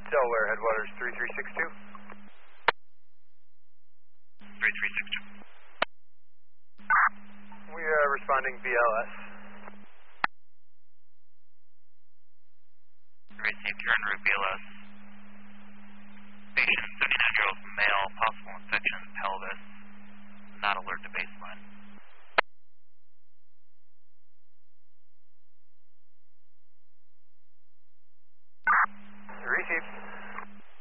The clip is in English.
Delaware Headwaters 3362. 3362. We are responding BLS. Received your en route BLS. Patient 79-year-old male, possible infection in pelvis. Not alert to baseline.